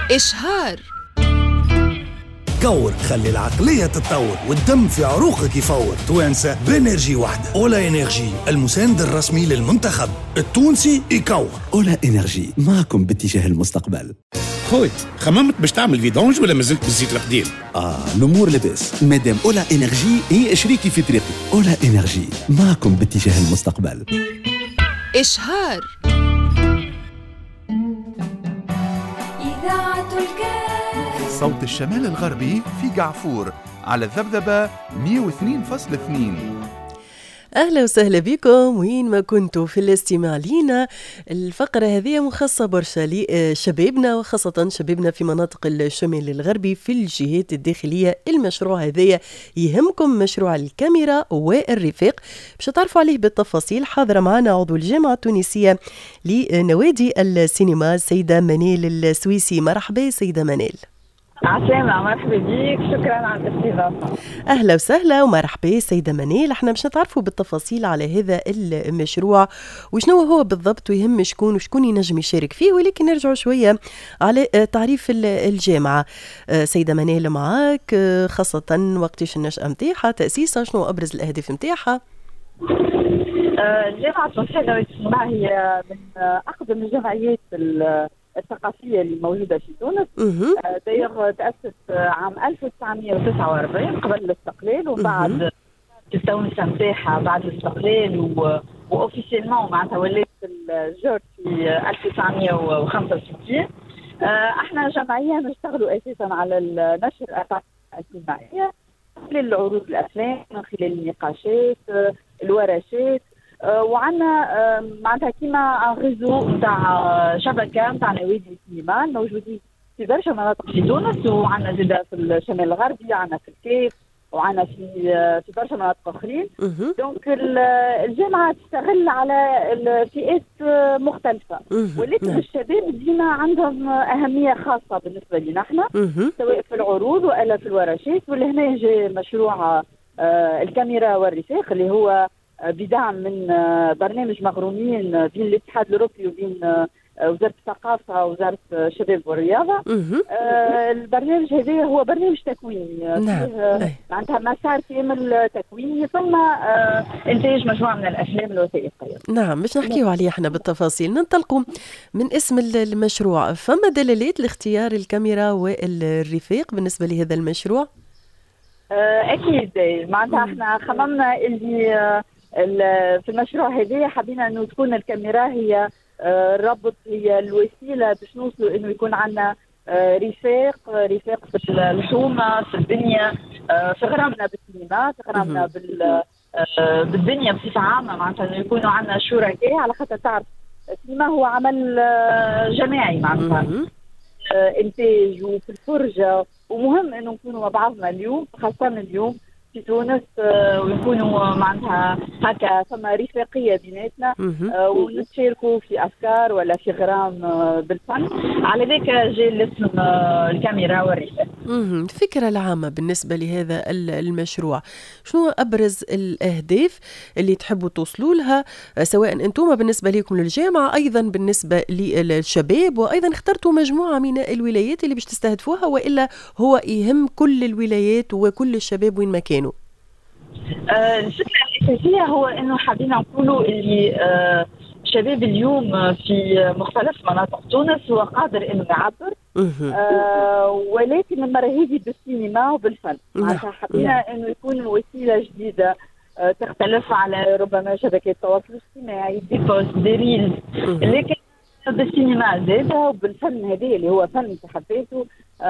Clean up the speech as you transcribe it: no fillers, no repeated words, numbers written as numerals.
إشهار. كور خلي العقلية تتطور والدم في عروقك يفور. توانسة بإنرجي واحدة. أولا إنرجي المساند الرسمي للمنتخب التونسي يكور. أولا إنرجي معكم باتجاه المستقبل. خوي خممت باش تعمل فيدونج ولا مازلت بالزيت القديم؟ الأمور لباس مادام أولا إنرجي هي شريكي في طريقي. أولا إنرجي معكم باتجاه المستقبل. إشهار. إذاعة الكاس صوت الشمال الغربي في قعفور على الذبذبة 102.2. أهلا وسهلا بكم وين ما كنتوا في الاستماع لينا. الفقرة هذه مخصصة برشا لشبابنا وخاصة شبابنا في مناطق الشمال الغربي في الجهات الداخلية. المشروع هذا يهمكم، مشروع الكاميرا والرفاق. باش تعرفوا عليه بالتفاصيل حاضرة معنا عضو الجامعة التونسية لنوادي السينما السيدة منال السويسي. مرحبا سيدة منال. عسلامة، مرحبا بيك، شكرا على الاستضافة. أهلا وسهلا ومرحبا سيدة منال. احنا باش نتعرفوا بالتفاصيل على هذا المشروع وشنو هو بالضبط ويهم شكون ينجم يشارك فيه، ولكن نرجعوا شوية على تعريف الجامعة. سيدة منال معاك، خاصة وقتاش النشأة متاعها، تأسيسها، شنو أبرز الأهداف متاعها؟ الجامعة التونسية لنوادي السينما هي من أقدم الجمعيات الثقافية اللي موجودة في تونس. داير تأسس عام 1949 قبل الاستقلال، وبعد التونسة نتاعها بعد الاستقلال وأوفيسيلمون معناتها ولات الجورج في 1965. احنا جمعية نشتغلوا أساسا على النشر الأفلام السينمائية من خلال العروض الأفلام، من خلال النقاشات، الورشات، وعندنا معناتها كيما ريزو نتاع شبكه نتاع نوادي السينما موجودين في برشا مناطق في تونس، وعندنا زاده في الشمال الغربي، عندنا في الكيف، وعندنا في برشا مناطق اخرين. دونك الجامعه تستغل على الفئات مختلفه، ولكن الشباب ديما عندهم اهميه خاصه بالنسبه لنا احنا، سواء في العروض والا في الورشات. ولهنا جاء مشروع الكاميرا والرفاق اللي هو بدعم من برنامج مغرومين بين الاتحاد الأوروبي وبين وزارة الثقافة ووزارة الشباب والرياضة. البرنامج هذا هو برنامج تكويني، معناتها مسار كامل تكويني ثم إنتاج مجموعة من الأفلام الوثائقية. نعم، مش نحكيو عليه احنا بالتفاصيل. ننطلقوا من اسم المشروع، فما دلالات لاختيار الكاميرا والرفاق بالنسبة لهذا المشروع؟ أكيد، معناتها احنا خممنا اللي في المشروع هذا حبينا انه تكون الكاميرا هي الربط، هي الوسيله باش نوصلوا انه يكون عندنا رفاق في الحومه، في البنيه، في غرامنا بالسينما، في غرامنا بالدنيا بصفه عامه، معناتها انه يكونوا عندنا شركاء، على خاطر تعرف السينما هو عمل جماعي معناتها انتاج وفي الفرجه، ومهم انه نكونوا مع بعضنا اليوم، خاصه اليوم في تونس، ويكونوا معناتها هكا فما رفاقيه بيناتنا، ونتشاركوا في افكار ولا في غرام بالفن. على ذلك جاء الاسم الكاميرا والرفاق. الفكره العامه بالنسبه لهذا المشروع، شنو ابرز الاهداف اللي تحبوا توصلوا لها، سواء انتم بالنسبه لكم للجامعه، ايضا بالنسبه للشباب، وايضا اخترتوا مجموعه من الولايات اللي باش تستهدفوها، والا هو يهم كل الولايات وكل الشباب وين ما كانوا؟ الفكرة الأساسية هو إنه حابين نقولوا اللي شباب اليوم في مختلف مناطق تونس هو قادر إنه يعبر، ولكن المرة هذه بالسينما وبالفن. معناتها حابين إنه يكون وسيلة جديدة تختلف على ربما شبكات التواصل الاجتماعي، دي بوست، دي ريلز، لكن بالسينما زادة وبالفن هذه اللي هو فن في حد ذاته